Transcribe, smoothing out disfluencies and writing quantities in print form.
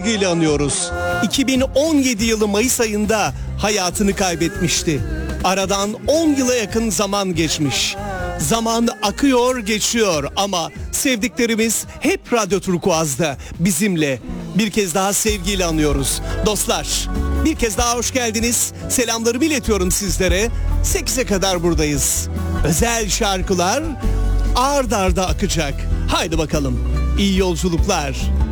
sevgiyle anıyoruz. 2017 yılı Mayıs ayında hayatını kaybetmişti. Aradan 10 yıla yakın zaman geçmiş. Zaman akıyor geçiyor ama sevdiklerimiz hep Radyo Turkuaz'da bizimle. Bir kez daha sevgiyle anıyoruz. Dostlar, bir kez daha hoş geldiniz. Selamlarımı iletiyorum sizlere. 8'e kadar buradayız. Özel şarkılar ard arda akacak. Haydi bakalım. İyi yolculuklar.